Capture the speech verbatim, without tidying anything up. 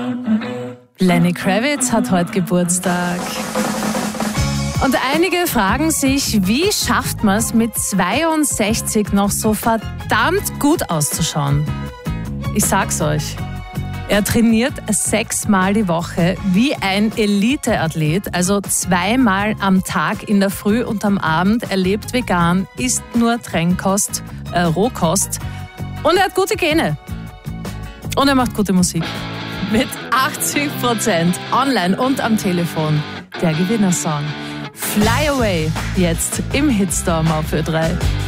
Lenny Kravitz hat heute Geburtstag. Und einige fragen sich, wie schafft man es mit zweiundsechzig noch so verdammt gut auszuschauen? Ich sag's euch. Er trainiert sechsmal die Woche wie ein Eliteathlet, also zweimal am Tag in der Früh und am Abend. Er lebt vegan, isst nur Trennkost, äh, Rohkost und er hat gute Gene. Und er macht gute Musik. Mit achtzig Prozent online und am Telefon. Der Gewinnersong. Fly Away, jetzt im Hitstorm auf Ö drei.